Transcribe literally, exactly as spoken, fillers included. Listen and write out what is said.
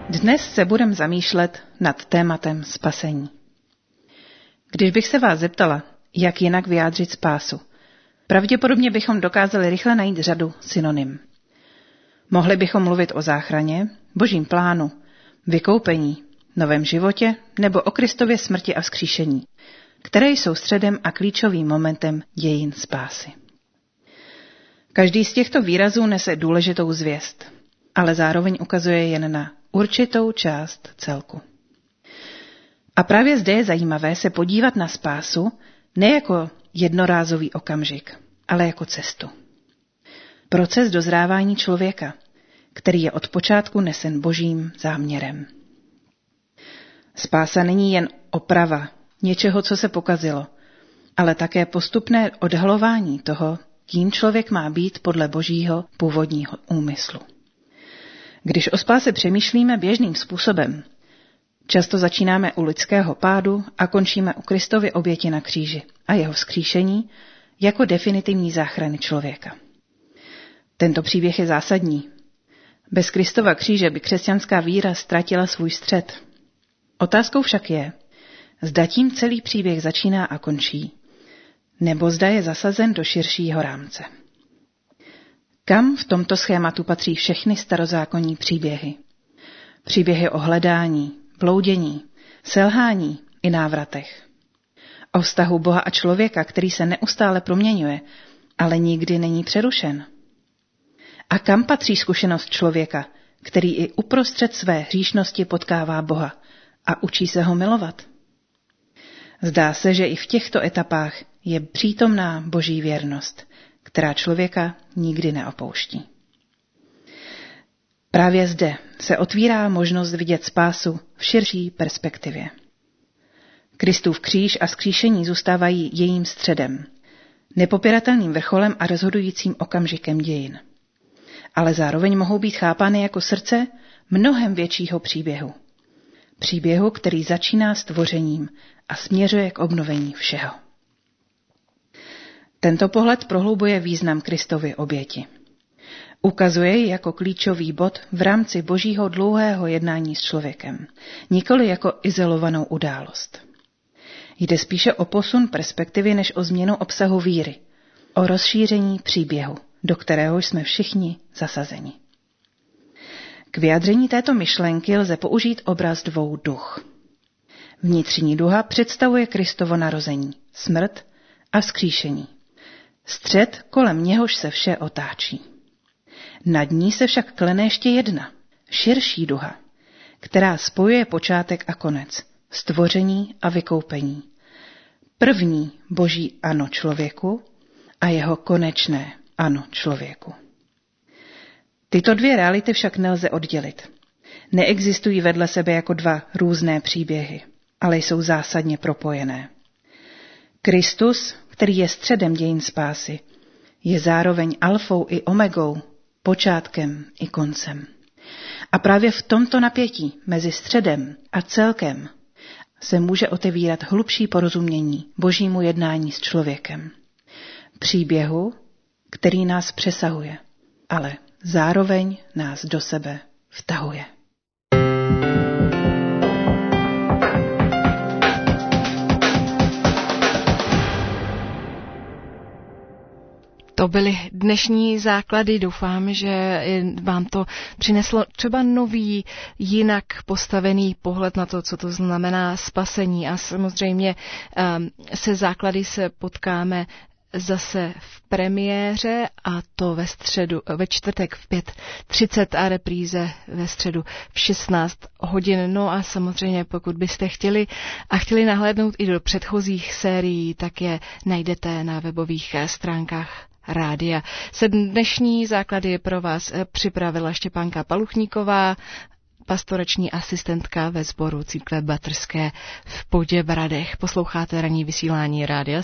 Dnes se budeme zamýšlet nad tématem spasení. Když bych se vás zeptala, jak jinak vyjádřit spásu, pravděpodobně bychom dokázali rychle najít řadu synonym. Mohli bychom mluvit o záchraně, božím plánu, vykoupení, novém životě nebo o Kristově smrti a vzkříšení, které jsou středem a klíčovým momentem dějin spásy. Každý z těchto výrazů nese důležitou zvěst, ale zároveň ukazuje jen na určitou část celku. A právě zde je zajímavé se podívat na spásu ne jako jednorázový okamžik, ale jako cestu. Proces dozrávání člověka, který je od počátku nesen božím záměrem. Spása není jen oprava něčeho, co se pokazilo, ale také postupné odhalování toho, kým člověk má být podle božího původního úmyslu. Když o spáse přemýšlíme běžným způsobem, často začínáme u lidského pádu a končíme u Kristovy oběti na kříži a jeho vzkříšení jako definitivní záchrany člověka. Tento příběh je zásadní. Bez Kristova kříže by křesťanská víra ztratila svůj střed. Otázkou však je, zda tím celý příběh začíná a končí, nebo zda je zasazen do širšího rámce. Kam v tomto schématu patří všechny starozákonní příběhy? Příběhy o hledání, bloudění, selhání i návratech. O vztahu Boha a člověka, který se neustále proměňuje, ale nikdy není přerušen. A kam patří zkušenost člověka, který i uprostřed své hříšnosti potkává Boha a učí se ho milovat? Zdá se, že i v těchto etapách je přítomná boží věrnost, která člověka nikdy neopouští. Právě zde se otvírá možnost vidět spásu v širší perspektivě. Kristův kříž a vzkříšení zůstávají jejím středem, nepopiratelným vrcholem a rozhodujícím okamžikem dějin. Ale zároveň mohou být chápány jako srdce mnohem většího příběhu. Příběhu, který začíná stvořením a směřuje k obnovení všeho. Tento pohled prohlubuje význam Kristovy oběti. Ukazuje ji jako klíčový bod v rámci božího dlouhého jednání s člověkem, nikoli jako izolovanou událost. Jde spíše o posun perspektivy než o změnu obsahu víry, o rozšíření příběhu, do kterého jsme všichni zasazeni. K vyjádření této myšlenky lze použít obraz dvou duh. Vnitřní duha představuje Kristovo narození, smrt a vzkříšení. Střed, kolem něhož se vše otáčí. Nad ní se však klene ještě jedna, širší duha, která spojuje počátek a konec, stvoření a vykoupení. První boží ano člověku a jeho konečné ano člověku. Tyto dvě reality však nelze oddělit. Neexistují vedle sebe jako dva různé příběhy, ale jsou zásadně propojené. Kristus, který je středem dějin spásy, je zároveň alfou i omegou, počátkem i koncem. A právě v tomto napětí mezi středem a celkem se může otevírat hlubší porozumění božímu jednání s člověkem. Příběhu, který nás přesahuje, ale zároveň nás do sebe vtahuje. To byly dnešní základy. Doufám, že vám to přineslo třeba nový, jinak postavený pohled na to, co to znamená spasení. A samozřejmě se základy se potkáme zase v premiéře, a to ve středu, ve čtvrtek v pět třicet a repríze ve středu v šestnáct hodin. No a samozřejmě, pokud byste chtěli a chtěli nahlédnout i do předchozích sérií, tak je najdete na webových stránkách rádia. Se dnešní základy pro vás připravila Štěpánka Paluchníková, pastorační asistentka ve sboru Církve Batrské v Poděbradech. Posloucháte ranní vysílání Rádia